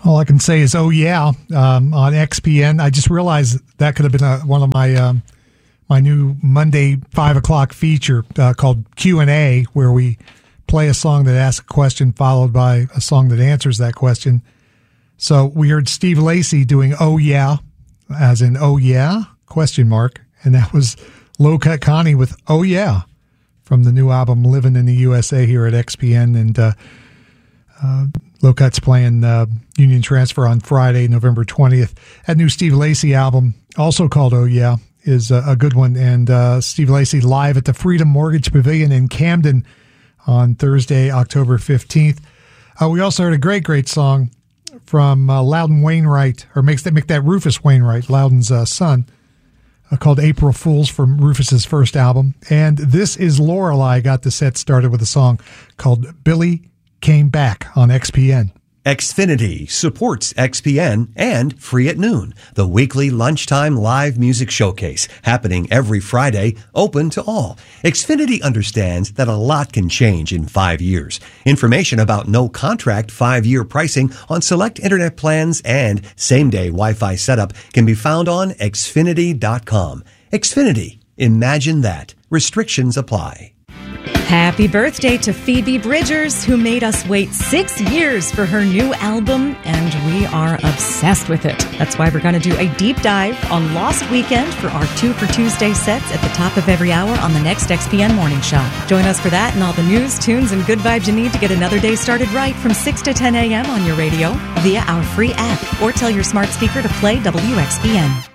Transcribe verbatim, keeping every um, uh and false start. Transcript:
All I can say is, oh, yeah, um, on X P N. I just realized that could have been a, one of my um, my new Monday five o'clock feature uh, called Q and A, where we play a song that asks a question followed by a song that answers that question. So we heard Steve Lacy doing oh, yeah, as in oh, yeah, question mark. And that was Low Cut Connie with oh, yeah, from the new album Living in the U S A here at X P N. And uh, uh, Low Cut's playing uh, Union Transfer on Friday, November twentieth. That new Steve Lacy album, also called Oh Yeah, is a, a good one. And uh, Steve Lacy live at the Freedom Mortgage Pavilion in Camden on Thursday, October fifteenth. Uh, we also heard a great, great song from uh, Loudon Wainwright, or makes that make that Rufus Wainwright, Loudon's uh, son, uh, called April Fools from Rufus's first album. And This Is Lorelei got the set started with a song called Billy Came Back on X P N. Xfinity supports X P N and Free at Noon, the weekly lunchtime live music showcase happening every Friday, open to all. Xfinity understands that a lot can change in five years. Information about no contract five-year pricing on select internet plans and same-day Wi-Fi setup can be found on Xfinity dot com. Xfinity. Imagine that. Restrictions apply. Happy birthday to Phoebe Bridgers, who made us wait six years for her new album, and we are obsessed with it. That's why we're going to do a deep dive on Lost Weekend for our Two for Tuesday sets at the top of every hour on the next X P N Morning Show. Join us for that and all the news, tunes, and good vibes you need to get another day started right from six to ten a.m. on your radio, via our free app, or tell your smart speaker to play W X P N.